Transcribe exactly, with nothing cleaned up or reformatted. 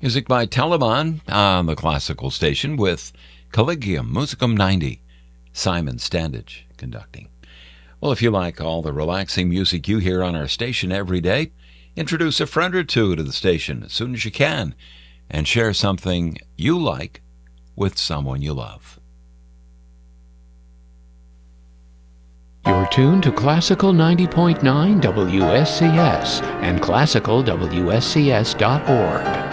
Music by Telemann on the classical station with Collegium Musicum ninety. Simon Standage conducting. Well, if you like all the relaxing music you hear on our station every day, introduce a friend or two to the station as soon as you can and share something you like with someone you love. You're tuned to Classical ninety point nine W S C S and classical W S C S dot org.